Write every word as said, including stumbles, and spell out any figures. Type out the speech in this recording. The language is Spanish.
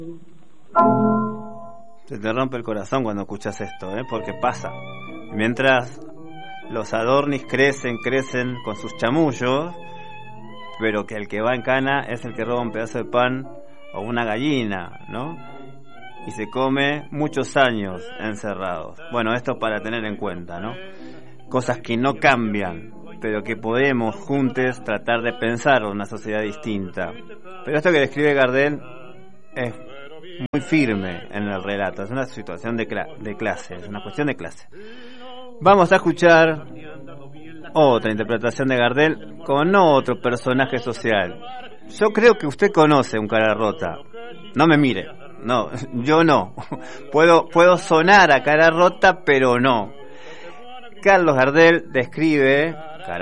Se te rompe el corazón cuando escuchas esto, ¿eh? Porque pasa. Mientras los Adornis crecen, crecen con sus chamullos, pero que el que va en cana es el que roba un pedazo de pan o una gallina, ¿no? Y se come muchos años encerrados. Bueno, esto para tener en cuenta, ¿no? Cosas que no cambian, pero que podemos juntos tratar de pensar una sociedad distinta. Pero esto que describe Gardel es muy firme en el relato, es una situación de, cla- de clase, es una cuestión de clase. Vamos a escuchar otra interpretación de Gardel con otro personaje social. Yo creo que usted conoce un cara rota. No me mire, no, yo no. Puedo, puedo sonar a cara rota, pero no. Carlos Gardel describe